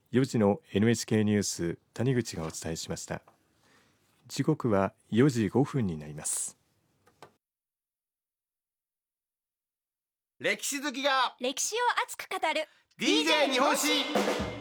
4時の NHK ニュース谷口がお伝えしました。時刻は4時5分になります。 歴史好きが歴史を熱く語る DJ 日本史。